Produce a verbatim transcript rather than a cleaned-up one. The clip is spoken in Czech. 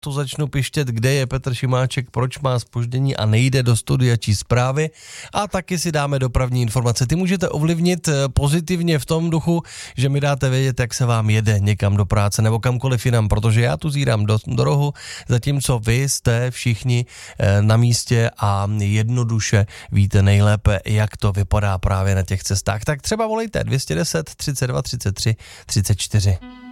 to začnu pištět, kde je Petr Šimáček, proč má zpoždění a nejde do studia číst zprávy, a taky si dáme dopravní informace. Ty můžete ovlivnit pozitivně v tom duchu, že mi dáte vědět, jak se vám jede někam do práce nebo kamkoliv jinam, protože já tu zírám do, do rohu, zatímco vy jste všichni na místě a jednoduše víte nejlépe, jak to vypadá právě na těch cestách. Tak třeba volejte dvě stě deset, třicet dva, třicet tři, třicet čtyři.